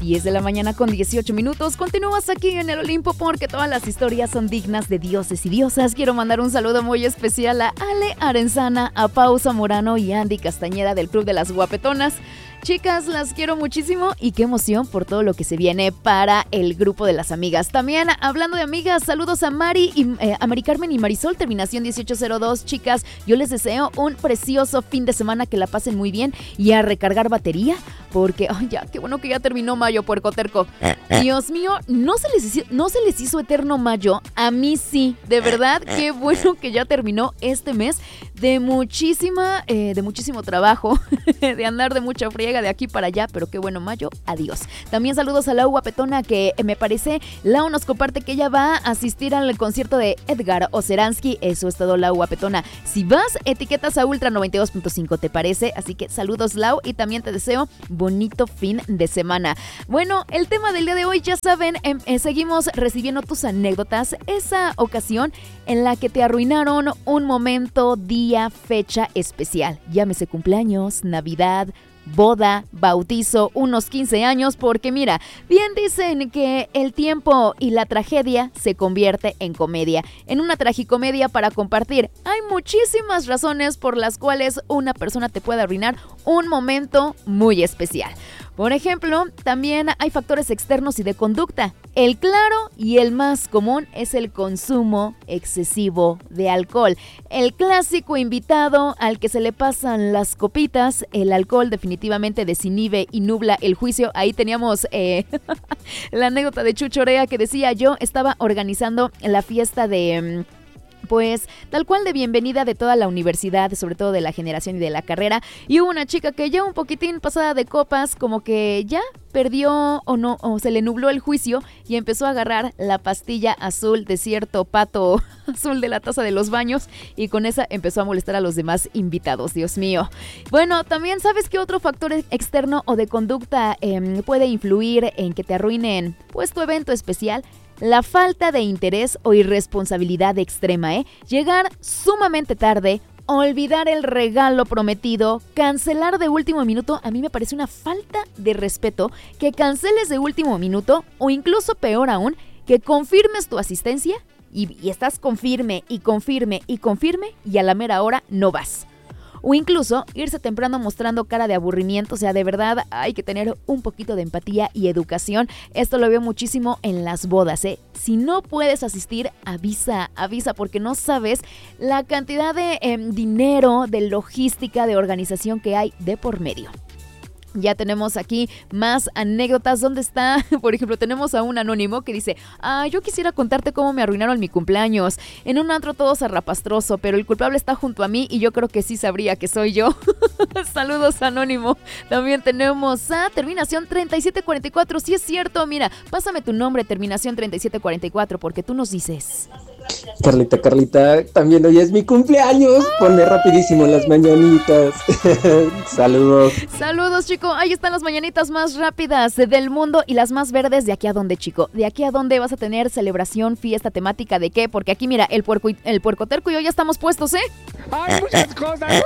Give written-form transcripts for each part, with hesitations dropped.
10 de la mañana con 18 minutos. Continúas aquí en el Olimpo porque todas las historias son dignas de dioses y diosas. Quiero mandar un saludo muy especial a Ale Arenzana, a Pau Zamorano y Andy Castañeda del Club de las Guapetonas. Chicas, las quiero muchísimo y qué emoción por todo lo que se viene para el grupo de las amigas. También, hablando de amigas, saludos a Mari Carmen y Marisol, terminación 1802. Chicas, yo les deseo un precioso fin de semana, que la pasen muy bien y a recargar batería, porque ya, qué bueno que ya terminó mayo, puercoterco. Dios mío, no se les hizo eterno mayo. A mí sí, de verdad, qué bueno que ya terminó este mes de muchísimo trabajo, de andar de mucha friega de aquí para allá, pero qué bueno mayo, adiós. También saludos a Lau Guapetona, que me parece, Lau nos comparte que ella va a asistir al concierto de Edgar Oceransky. Eso es todo, Lau Guapetona. Si vas, etiquetas a Ultra 92.5, ¿te parece? Así que saludos, Lau, y también te deseo bonito fin de semana. Bueno, el tema del día de hoy, ya saben, seguimos recibiendo tus anécdotas, esa ocasión en la que te arruinaron un momento, día, fecha especial. Llámese cumpleaños, Navidad, boda, bautizo, unos 15 años, porque mira, bien dicen que el tiempo y la tragedia se convierte en comedia, en una tragicomedia para compartir. Hay muchísimas razones por las cuales una persona te puede arruinar un momento muy especial. Por ejemplo, también hay factores externos y de conducta. El claro y el más común es el consumo excesivo de alcohol. El clásico invitado al que se le pasan las copitas, el alcohol definitivamente desinhibe y nubla el juicio. Ahí teníamos la anécdota de Chucho Orea, que decía: yo estaba organizando la fiesta de... pues tal cual de bienvenida de toda la universidad, sobre todo de la generación y de la carrera, y hubo una chica que ya un poquitín pasada de copas, como que ya perdió o se le nubló el juicio y empezó a agarrar la pastilla azul de cierto pato azul de la taza de los baños, y con esa empezó a molestar a los demás invitados. Dios mío. Bueno, también sabes que otro factor externo o de conducta puede influir en que te arruinen pues tu evento especial. La falta de interés o irresponsabilidad extrema, llegar sumamente tarde, olvidar el regalo prometido, cancelar de último minuto. A mí me parece una falta de respeto que canceles de último minuto, o incluso peor aún, que confirmes tu asistencia y estás confirme y a la mera hora no vas. O incluso irse temprano mostrando cara de aburrimiento. O sea, de verdad hay que tener un poquito de empatía y educación. Esto lo veo muchísimo en las bodas, Si no puedes asistir, avisa, porque no sabes la cantidad de dinero, de logística, de organización que hay de por medio. Ya tenemos aquí más anécdotas. ¿Dónde está? Por ejemplo, tenemos a un anónimo que dice: yo quisiera contarte cómo me arruinaron mi cumpleaños. En un antro todo zarrapastroso, pero el culpable está junto a mí y yo creo que sí sabría que soy yo. Saludos, anónimo. También tenemos a terminación 3744. Sí es cierto, mira, pásame tu nombre, terminación 3744, porque tú nos dices... Carlita, también hoy es mi cumpleaños. Ponme rapidísimo las mañanitas. Saludos, chico. Ahí están las mañanitas más rápidas del mundo y las más verdes. ¿De aquí a dónde, chico? ¿De aquí a dónde vas a tener celebración, fiesta, temática? ¿De qué? Porque aquí, mira, el puercoterco y yo ya estamos puestos, ¡Hay muchas cosas!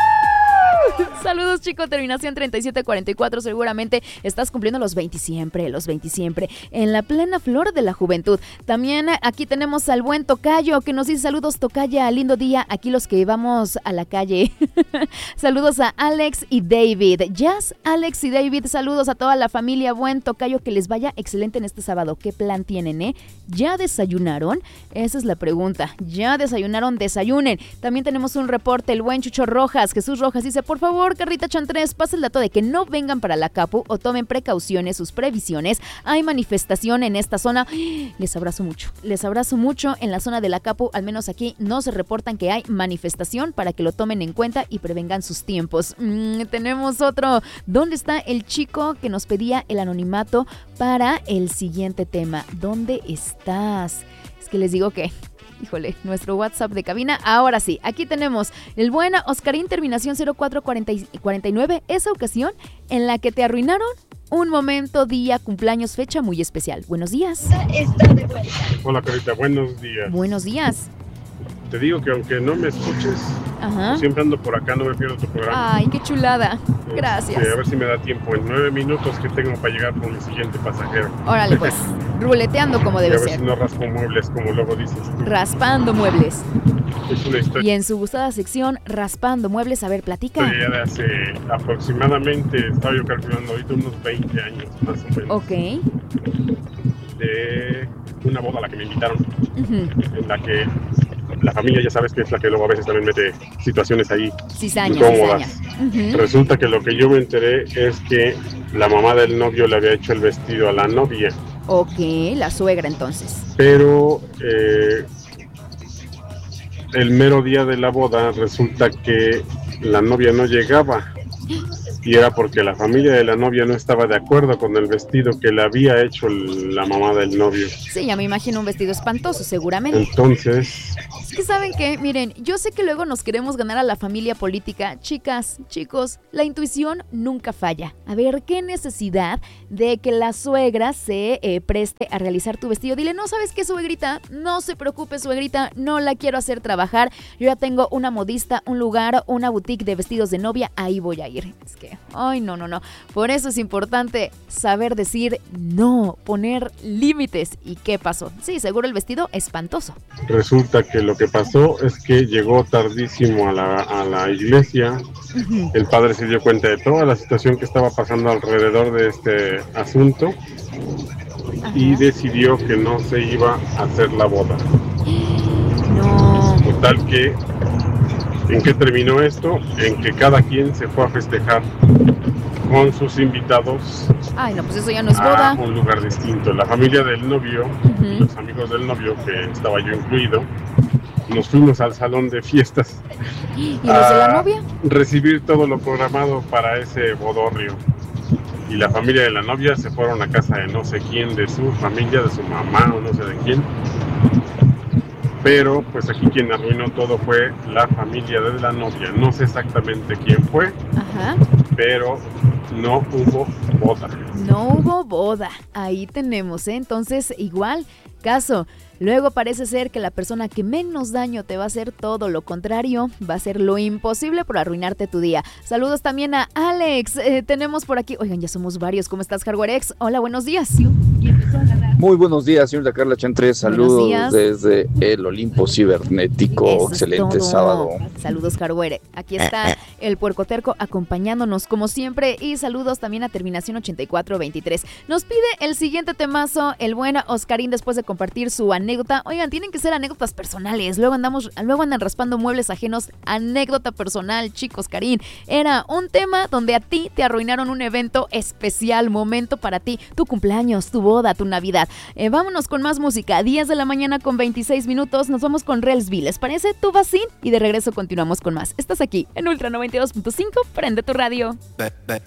Saludos, chico, terminación 3744. Seguramente estás cumpliendo los 20 siempre, en la plena flor de la juventud. También aquí tenemos al buen Tocayo, que nos dice: saludos, Tocaya, lindo día, aquí los que vamos a la calle. Saludos a Alex y David. Alex y David, saludos a toda la familia. Buen Tocayo, que les vaya excelente en este sábado. ¿Qué plan tienen, ¿Ya desayunaron? Esa es la pregunta. ¿Ya desayunaron? Desayunen. También tenemos un reporte, el buen Chucho Rojas, Jesús Rojas, dice: por favor, Carlita Chantres, pasa el dato de que no vengan para la Capu o tomen precauciones, sus previsiones. Hay manifestación en esta zona. Les abrazo mucho. En la zona de la Capu, al menos aquí, no se reportan que hay manifestación, para que lo tomen en cuenta y prevengan sus tiempos. Tenemos otro. ¿Dónde está el chico que nos pedía el anonimato para el siguiente tema? ¿Dónde estás? Es que les digo que... híjole, nuestro WhatsApp de cabina. Ahora sí, aquí tenemos el buen Oscarín, terminación 0449. Esa ocasión en la que te arruinaron un momento, día, cumpleaños, fecha muy especial. Buenos días. Hola, Carita, buenos días. Buenos días. Te digo que aunque no me escuches, Ajá. Siempre ando por acá, no me pierdo tu programa. Ay, qué chulada. Gracias. A ver si me da tiempo en 9 minutos que tengo para llegar por mi siguiente pasajero. Órale, pues, ruleteando como Y debe a ver ser. si no raspo muebles, como luego dices tú. Raspando muebles. Es una Y historia en su gustada sección, Raspando Muebles, a ver, platica. ya de hace aproximadamente, estaba yo calculando ahorita, unos 20 años más o menos. Ok. De una boda a la que me invitaron, Ujú. en la que la familia, ya sabes que es la que luego a veces también mete situaciones ahí Cizaña, incómodas. cizaña. Ujú. Resulta que lo que yo me enteré es que la mamá del novio le había hecho el vestido a la novia, Ok, la suegra entonces. pero el mero día de la boda resulta que la novia no llegaba. Y era porque la familia de la novia no estaba de acuerdo con el vestido que le había hecho la mamá del novio. Sí, ya me imagino un vestido espantoso, seguramente. Entonces, Es que ¿saben qué? Miren, yo sé que luego nos queremos ganar a la familia política. Chicas, chicos, la intuición nunca falla. A ver, ¿qué necesidad de que la suegra se preste a realizar tu vestido? Dile, no, ¿sabes qué, suegrita? No se preocupe, suegrita, no la quiero hacer trabajar. Yo ya tengo una modista, un lugar, una boutique de vestidos de novia, ahí voy a ir. Es que, ay, no. Por eso es importante saber decir no, poner límites. ¿Y qué pasó? Sí, seguro el vestido espantoso. resulta que lo que pasó es que llegó tardísimo a la iglesia. Ujú. El padre se dio cuenta de toda la situación que estaba pasando alrededor de este asunto y Ajá. decidió que no se iba a hacer la boda. No. Total que, ¿en qué terminó esto? En que cada quien se fue a festejar con sus invitados Ay, no, pues eso ya no es a boda. un lugar distinto. La familia del novio, Ujú. los amigos del novio, que estaba yo incluido, nos fuimos al salón de fiestas ¿Y los de la novia? recibir todo lo programado para ese bodorrio. Y la familia de la novia se fueron a casa de no sé quién, de su familia, de su mamá o no sé de quién. Pero pues aquí quien arruinó todo fue la familia de la novia. No sé exactamente quién fue, Ajá. pero no hubo boda. No hubo boda. Ahí tenemos, ¿eh? Entonces, igual, caso. Luego parece ser que la persona que menos daño te va a hacer todo lo contrario, va a hacer lo imposible por arruinarte tu día. Saludos también a Alex. Tenemos por aquí, oigan, ya somos varios. ¿Cómo estás, Hardwarex? Hola, buenos días. Muy buenos días, señorita Carla Chantres. Saludos días. desde el Olimpo Cibernético. Eso es Excelente todo. sábado. Saludos, Hardware. Aquí está el puercoterco acompañándonos como siempre. Y saludos también a terminación 8423. Nos pide el siguiente temazo, el buen Oscarín, después de compartir su anécdota. Oigan, tienen que ser anécdotas personales. Luego andan raspando muebles ajenos. Anécdota personal, chicos, Karin. Era un tema donde a ti te arruinaron un evento especial, momento para ti, tu cumpleaños, tu boda, tu Navidad. Vámonos con más música. 10 de la mañana con 26 minutos. Nos vamos con Relsby. ¿Les parece? Tu vacín. Y de regreso continuamos con más. Estás aquí en Ultra 92.5. Prende tu radio.